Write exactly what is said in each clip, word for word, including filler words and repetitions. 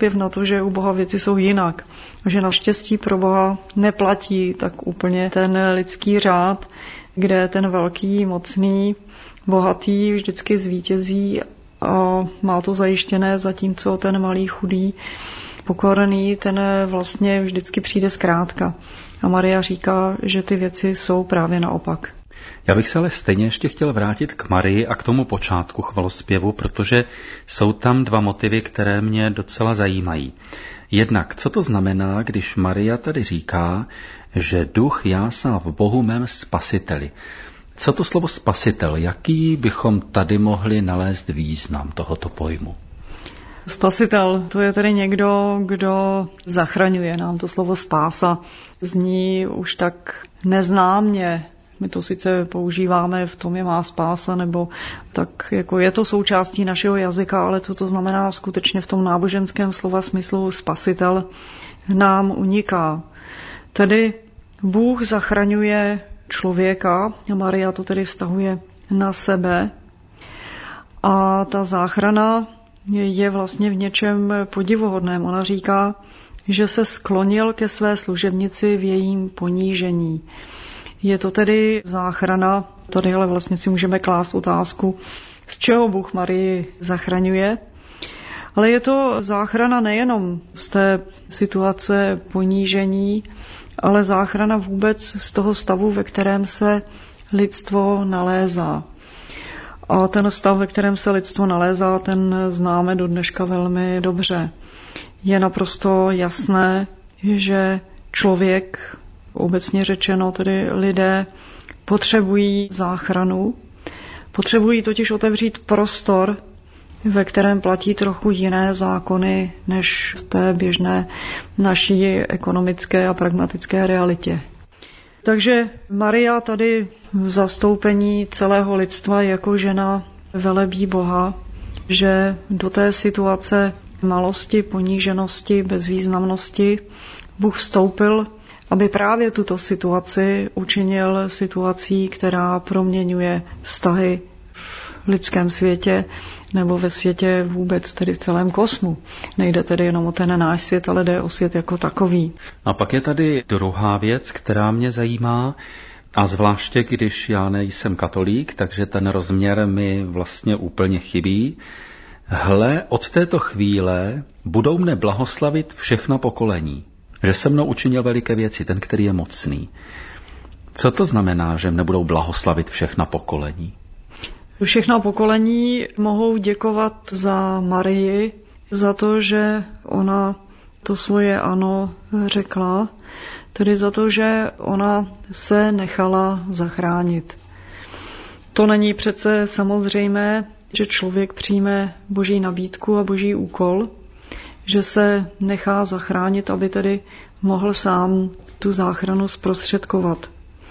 chvalospěv na to, že u Boha věci jsou jinak. Že naštěstí pro Boha neplatí tak úplně ten lidský řád, kde ten velký, mocný, bohatý vždycky zvítězí a má to zajištěné, zatímco ten malý, chudý, pokorný, ten vlastně vždycky přijde zkrátka. A Maria říká, že ty věci jsou právě naopak. Já bych se ale stejně ještě chtěl vrátit k Marii a k tomu počátku chvalospěvu, protože jsou tam dva motivy, které mě docela zajímají. Jednak, co to znamená, když Maria tady říká, že duch jásá v Bohu mém spasiteli. Co to slovo spasitel? Jaký bychom tady mohli nalézt význam tohoto pojmu? Spasitel, to je tedy někdo, kdo zachraňuje. Nám to slovo spása zní už tak neznámě. My to sice používáme, v tom je má spása, nebo tak jako je to součástí našeho jazyka, ale co to znamená skutečně v tom náboženském slova smyslu spasitel, nám uniká. Tedy Bůh zachraňuje člověka, a Maria to tedy vztahuje na sebe, a ta záchrana je vlastně v něčem podivuhodném. Ona říká, že se sklonil ke své služebnici v jejím ponížení. Je to tedy záchrana, tady ale vlastně si můžeme klást otázku, z čeho Bůh Marii zachraňuje. Ale je to záchrana nejenom z té situace ponížení, ale záchrana vůbec z toho stavu, ve kterém se lidstvo nalézá. A ten stav, ve kterém se lidstvo nalézá, ten známe do dneška velmi dobře. Je naprosto jasné, že člověk, obecně řečeno tedy lidé, potřebují záchranu, potřebují totiž otevřít prostor, ve kterém platí trochu jiné zákony, než v té běžné naší ekonomické a pragmatické realitě. Takže Maria tady v zastoupení celého lidstva jako žena velebí Boha, že do té situace malosti, poníženosti, bezvýznamnosti Bůh vstoupil, aby právě tuto situaci učinil situací, která proměňuje vztahy v lidském světě nebo ve světě vůbec, tedy v celém kosmu. Nejde tedy jenom o ten náš svět, ale jde o svět jako takový. A pak je tady druhá věc, která mě zajímá, a zvláště když já nejsem katolík, takže ten rozměr mi vlastně úplně chybí. Hle, od této chvíle budou mne blahoslavit všechna pokolení, že se mnou učinil veliké věci, ten, který je mocný. Co to znamená, že mne budou blahoslavit všechna pokolení? Všechna pokolení mohou děkovat za Marii, za to, že ona to svoje ano řekla, tedy za to, že ona se nechala zachránit. To není přece samozřejmé, že člověk přijme Boží nabídku a Boží úkol, že se nechá zachránit, aby tedy mohl sám tu záchranu zprostředkovat.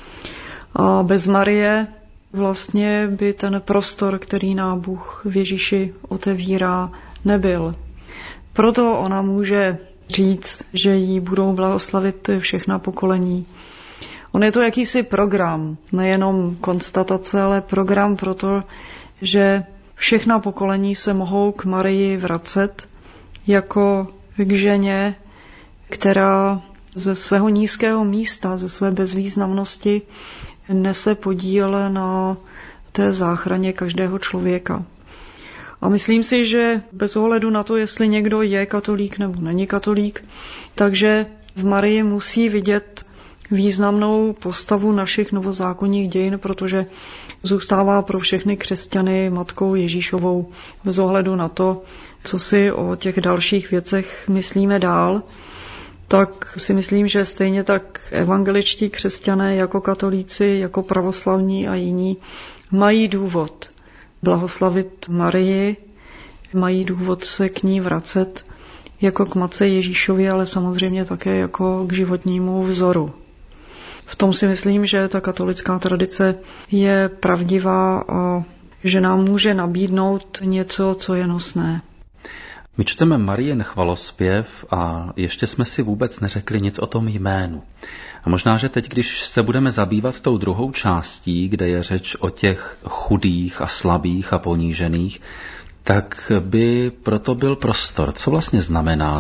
A bez Marie vlastně by ten prostor, který nám Bůh v Ježíši otevírá, nebyl. Proto ona může říct, že jí budou blahoslavit všechna pokolení. On je to jakýsi program, nejenom konstatace, ale program proto, že všechna pokolení se mohou k Marii vracet jako k ženě, která ze svého nízkého místa, ze své bezvýznamnosti nese podíl na té záchraně každého člověka. A myslím si, že bez ohledu na to, jestli někdo je katolík nebo není katolík, takže v Marii musí vidět významnou postavu našich novozákonních dějin, protože zůstává pro všechny křesťany matkou Ježíšovou bez ohledu na to, co si o těch dalších věcech myslíme dál. Tak si myslím, že stejně tak evangeličtí křesťané jako katolíci, jako pravoslavní a jiní mají důvod blahoslavit Marii, mají důvod se k ní vracet jako k matce Ježíšovi, ale samozřejmě také jako k životnímu vzoru. V tom si myslím, že ta katolická tradice je pravdivá a že nám může nabídnout něco, co je nosné. My čteme Marien chvalospěv a ještě jsme si vůbec neřekli nic o tom jménu. A možná, že teď, když se budeme zabývat tou druhou částí, kde je řeč o těch chudých a slabých a ponížených, tak by proto byl prostor. Co vlastně znamená